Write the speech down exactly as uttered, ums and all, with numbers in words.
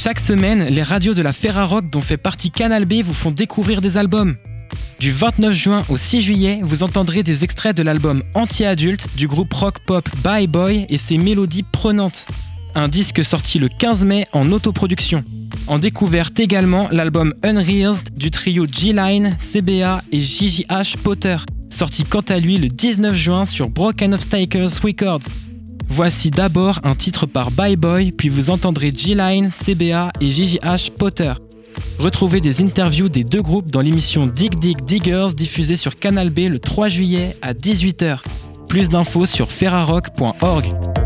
Chaque semaine, les radios de la Ferrarock dont fait partie Canal B vous font découvrir des albums. Du vingt-neuf juin au six juillet, vous entendrez des extraits de l'album Anti-Adulte du groupe rock-pop Bye Boy et ses mélodies prenantes. Un disque sorti le quinze mai en autoproduction. En découverte également l'album Unrehearsed du trio G-Line, C B A et J J H Potter, sorti quant à lui le dix-neuf juin sur Broken Obstacles Records. Voici d'abord un titre par Bye Boy, puis vous entendrez G-Line, C B A et J J H Potter. Retrouvez des interviews des deux groupes dans l'émission Dig Dig Diggers diffusée sur Canal B le trois juillet à dix-huit heures. Plus d'infos sur ferrarock point org.